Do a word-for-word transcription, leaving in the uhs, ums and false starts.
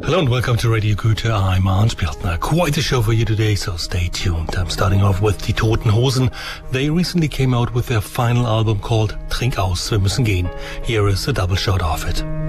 Hello and welcome to Radio Goethe. I'm Hans Bjartner. Quite a show for you today, so stay tuned. I'm starting off with Die Toten Hosen. They recently came out with their final album called Trink aus, wir müssen gehen. Here is a double shot of it.